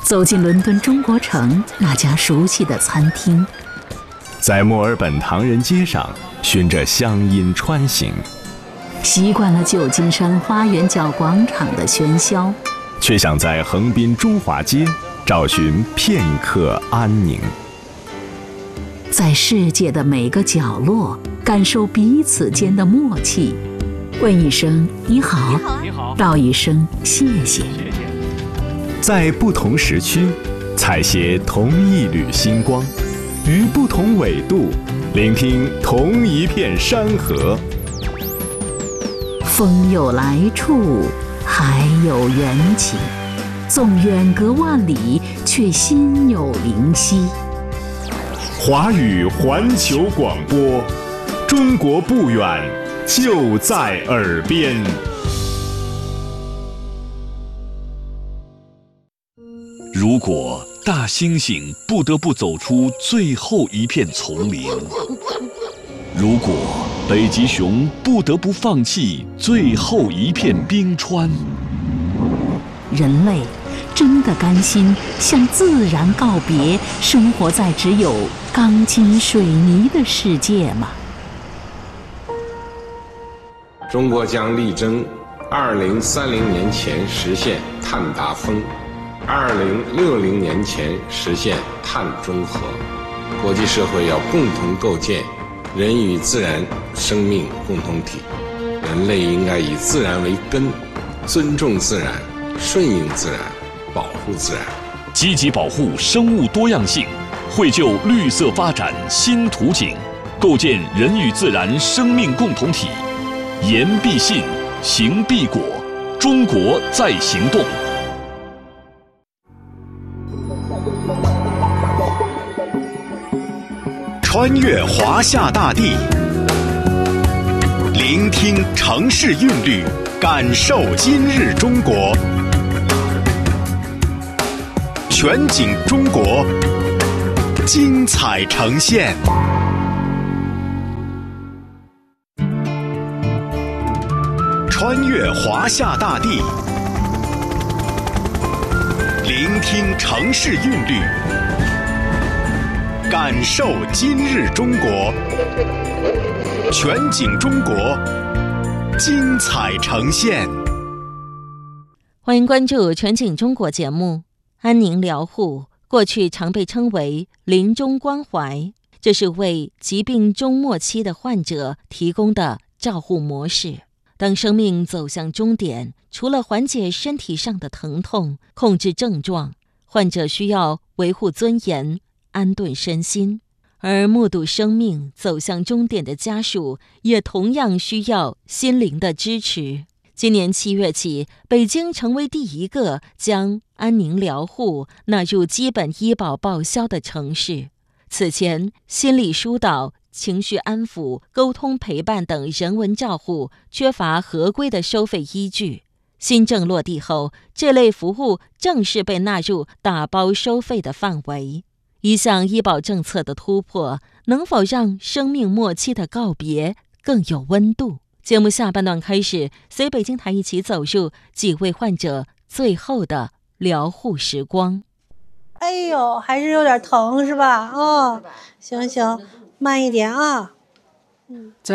走进伦敦中国城那家熟悉的餐厅， 在墨尔本唐人街上循着乡音穿行， 习惯了旧金山花园角广场的喧嚣， 却想在横滨中华街找寻片刻安宁。 在世界的每个角落感受彼此间的默契，问一声你好，道一声谢谢。 在不同时区采撷同一缕星光，于不同纬度聆听同一片山河。 风有来处，海有缘起，纵远隔万里，却心有灵犀。 华语环球广播，中国不远，就在耳边。 如果大猩猩不得不走出最后一片丛林，如果北极熊不得不放弃最后一片冰川， 人类真的甘心向自然告别，生活在只有钢筋水泥的世界吗？ 中国将力争2030年前实现碳达峰，2060年前实现碳中和。国际社会要共同构建人与自然生命共同体，人类应该以自然为根，尊重自然，顺应自然，保护自然， 积极保护生物多样性，绘就绿色发展新图景，构建人与自然生命共同体。言必信，行必果，中国在行动。 穿越华夏大地，聆听城市韵律，感受今日中国。全景中国，精彩呈现。穿越华夏大地，聆听城市韵律，感受今日中国。全景中国，精彩呈现。 欢迎关注全景中国节目。安宁疗护过去常被称为临终关怀，这是为疾病终末期的患者提供的照护模式。当生命走向终点，除了缓解身体上的疼痛、控制症状，患者需要维护尊严、安顿身心。而目睹生命走向终点的家属，也同样需要心灵的支持。今年7月起，北京成为第一个将安宁疗护纳入基本医保报销的城市。此前，心理疏导、情绪安抚、沟通陪伴等人文照护缺乏合规的收费依据。新政落地后，这类服务正式被纳入打包收费的范围。一项医保政策的突破，能否让生命末期的告别更有温度？节目下半段开始，随北京台一起走入几位患者最后的疗护时光。 哎呦，还是有点疼是吧？哦，行，慢一点啊。